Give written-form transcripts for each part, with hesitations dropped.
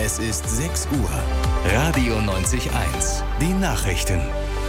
Es ist 6 Uhr. Radio 90.1. Die Nachrichten.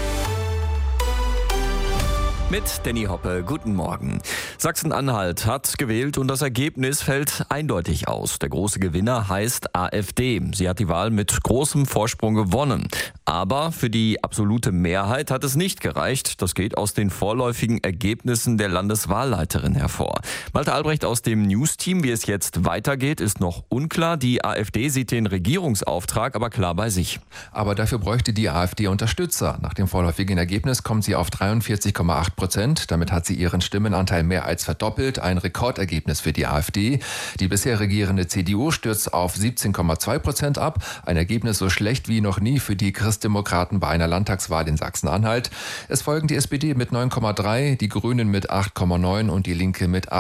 Mit Danny Hoppe, guten Morgen. Sachsen-Anhalt hat gewählt und das Ergebnis fällt eindeutig aus. Der große Gewinner heißt AfD. Sie hat die Wahl mit großem Vorsprung gewonnen. Aber für die absolute Mehrheit hat es nicht gereicht. Das geht aus den vorläufigen Ergebnissen der Landeswahlleiterin hervor. Malte Albrecht aus dem News-Team, wie es jetzt weitergeht, ist noch unklar. Die AfD sieht den Regierungsauftrag aber klar bei sich. Aber dafür bräuchte die AfD Unterstützer. Nach dem vorläufigen Ergebnis kommt sie auf 43,8%. Damit hat sie ihren Stimmenanteil mehr als verdoppelt. Ein Rekordergebnis für die AfD. Die bisher regierende CDU stürzt auf 17,2% ab. Ein Ergebnis so schlecht wie noch nie für die Christdemokraten bei einer Landtagswahl in Sachsen-Anhalt. Es folgen die SPD mit 9,3%, die Grünen mit 8,9% und die Linke mit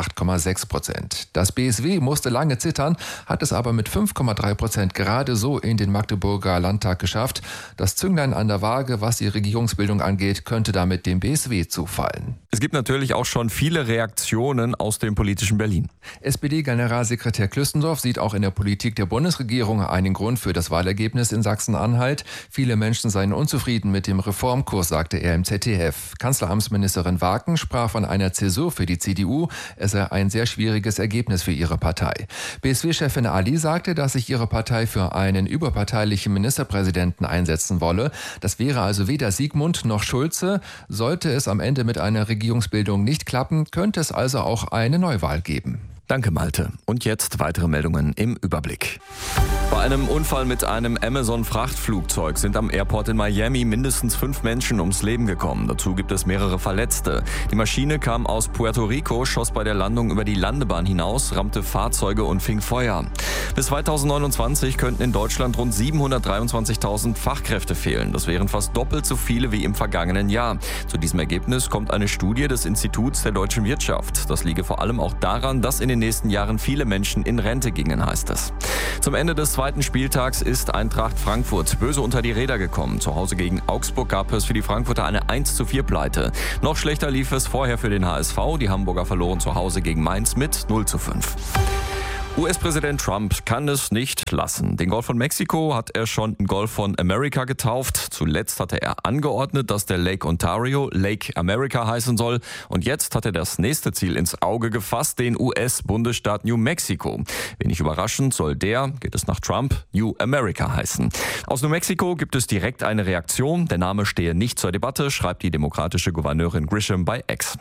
8,6%. Das BSW musste lange zittern, hat es aber mit 5,3% gerade so in den Magdeburger Landtag geschafft. Das Zünglein an der Waage, was die Regierungsbildung angeht, könnte damit dem BSW zufallen. Es gibt natürlich auch schon viele Reaktionen aus dem politischen Berlin. SPD-Generalsekretär Klüstendorf sieht auch in der Politik der Bundesregierung einen Grund für das Wahlergebnis in Sachsen-Anhalt. Viele Menschen seien unzufrieden mit dem Reformkurs, sagte er im ZDF. Kanzleramtsministerin Waken sprach von einer Zäsur für die CDU. Es sei ein sehr schwieriges Ergebnis für ihre Partei. BSW-Chefin Ali sagte, dass sich ihre Partei für einen überparteilichen Ministerpräsidenten einsetzen wolle. Das wäre also weder Sigmund noch Schulze. Sollte es am Ende mit einer Regierungsbildung nicht klappen, könnte es also auch eine Neuwahl geben. Danke, Malte. Und jetzt weitere Meldungen im Überblick. Bei einem Unfall mit einem Amazon-Frachtflugzeug sind am Airport in Miami mindestens 5 Menschen ums Leben gekommen. Dazu gibt es mehrere Verletzte. Die Maschine kam aus Puerto Rico, schoss bei der Landung über die Landebahn hinaus, rammte Fahrzeuge und fing Feuer. Bis 2029 könnten in Deutschland rund 723.000 Fachkräfte fehlen. Das wären fast doppelt so viele wie im vergangenen Jahr. Zu diesem Ergebnis kommt eine Studie des Instituts der deutschen Wirtschaft. Das liege vor allem auch daran, dass in den nächsten Jahren viele Menschen in Rente gingen, heißt es. Zum Ende des zweiten Spieltags ist Eintracht Frankfurt böse unter die Räder gekommen. Zu Hause gegen Augsburg gab es für die Frankfurter eine 1:4 Pleite. Noch schlechter lief es vorher für den HSV. Die Hamburger verloren zu Hause gegen Mainz mit 0:5. US-Präsident Trump kann es nicht lassen. Den Golf von Mexiko hat er schon in Golf von America getauft. Zuletzt hatte er angeordnet, dass der Lake Ontario Lake America heißen soll. Und jetzt hat er das nächste Ziel ins Auge gefasst, den US-Bundesstaat New Mexico. Wenig überraschend soll der, geht es nach Trump, New America heißen. Aus New Mexico gibt es direkt eine Reaktion. Der Name stehe nicht zur Debatte, schreibt die demokratische Gouverneurin Grisham bei X.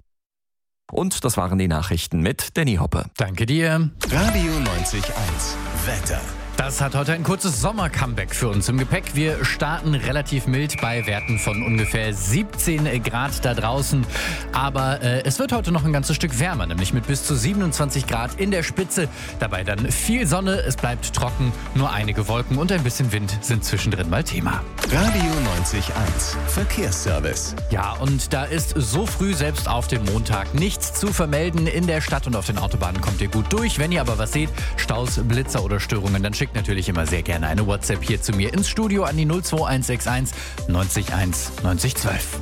Und das waren die Nachrichten mit Danny Hoppe. Danke dir. Radio 90.1. Wetter. Das hat heute ein kurzes Sommer-Comeback für uns im Gepäck. Wir starten relativ mild bei Werten von ungefähr 17 Grad da draußen. Aber es wird heute noch ein ganzes Stück wärmer, nämlich mit bis zu 27 Grad in der Spitze. Dabei dann viel Sonne, es bleibt trocken, nur einige Wolken und ein bisschen Wind sind zwischendrin mal Thema. Radio 90.1. Verkehrsservice. Ja, und da ist so früh selbst auf dem Montag nichts zu vermelden. In der Stadt und auf den Autobahnen kommt ihr gut durch. Wenn ihr aber was seht, Staus, Blitzer oder Störungen, dann schickt natürlich immer sehr gerne eine WhatsApp hier zu mir ins Studio an die 02161 901 9012.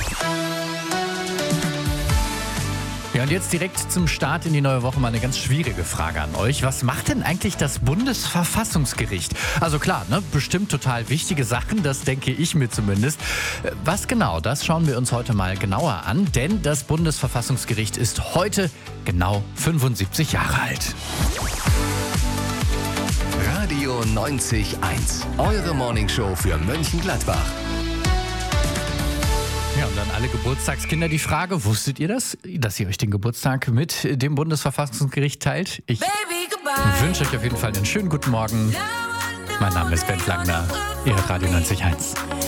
Ja, und jetzt direkt zum Start in die neue Woche mal eine ganz schwierige Frage an euch. Was macht denn eigentlich das Bundesverfassungsgericht? Also klar, ne, bestimmt total wichtige Sachen, das denke ich mir zumindest. Was genau, das schauen wir uns heute mal genauer an, denn das Bundesverfassungsgericht ist heute genau 75 Jahre alt. Radio 90.1. Eure Morningshow für Mönchengladbach. Ja, und an alle Geburtstagskinder die Frage, wusstet ihr das, dass ihr euch den Geburtstag mit dem Bundesverfassungsgericht teilt? Ich wünsche euch auf jeden Fall einen schönen guten Morgen. Mein Name ist Ben Flangner, ihr hört Radio 90.1.